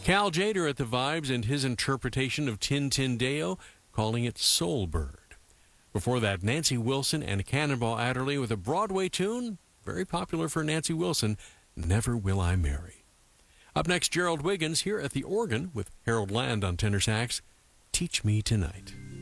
Cal Jader at the Vibes and his interpretation of Tin Tin Deo, calling it Soul Bird. Before that, Nancy Wilson and Cannonball Adderley with a Broadway tune, very popular for Nancy Wilson, Never Will I Marry. Up next, Gerald Wiggins here at the organ with Harold Land on tenor sax, Teach Me Tonight.